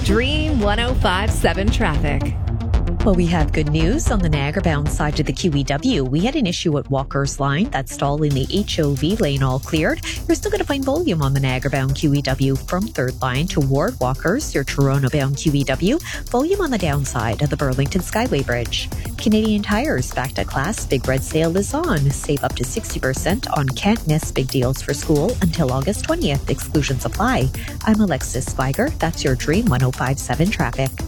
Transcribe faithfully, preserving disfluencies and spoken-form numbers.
Dream one oh five point seven traffic. Well, we have good news on the Niagara-bound side of the Q E W. We had an issue at Walker's Line. That stall in the H O V lane all cleared. You're still going to find volume on the Niagara-bound Q E W from third line toward Walker's, your Toronto-bound Q E W. Volume on the downside of the Burlington Skyway Bridge. Canadian Tire's back at class. Big Red Sale is on. Save up to sixty percent on Can't Miss Big Deals for School until August twentieth. Exclusions apply. I'm Alexis Spiger. That's your Dream one oh five point seven traffic.